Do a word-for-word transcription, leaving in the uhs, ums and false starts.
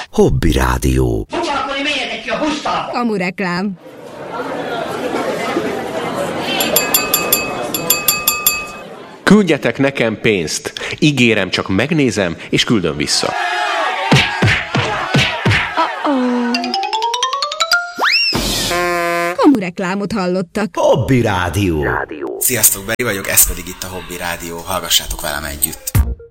Hobby Rádió. Foglalkozni, menjetek ki a busztalba! Kamu reklám. Küldjetek nekem pénzt. Ígérem, csak megnézem, és küldöm vissza. Kamu reklámot hallottak. Hobby Rádió. Sziasztok, Beri vagyok, ez pedig itt a Hobby Rádió, hallgassátok velem együtt.